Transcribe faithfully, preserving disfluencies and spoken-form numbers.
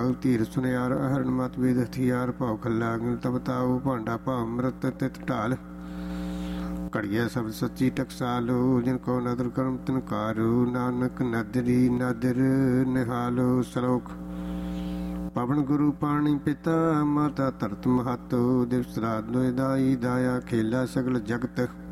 ਧੀਰ ਸੁਨਿਆਰ ਹਰਨ ਮਤ ਵੇਦ ਹਥਿਆਰ ਭਾਉ ਖੱਲਾ ਅਗਨ ਤਬਤਾਉ ਭਾਂਡਾ ਭਾਵ ਅੰਮ੍ਰਿਤ ਤਿਤ ਢਾਲ ਘੜੀਆ ਸਭ ਸੱਚੀ ਟਕਸਾਲੋ ਜਿਨ ਕੋ ਨਦਰ ਕਰਮ ਤਿਨਕਾਰੋ ਨਾਨਕ ਨਦਰੀ ਨਦਰ ਨਿਹਾਲੋ ਸਲੋਕ ਪਵਨ ਗੁਰੂ ਪਾਣੀ ਪਿਤਾ ਮਾਤਾ ਧਰਤ ਮਹਤੋ ਦਿਵਸ ਰਾਤ ਲੋਇ ਦਾਈ ਦਾਇਆ ਖੇਲਾ ਸਗਲ ਜਗਤ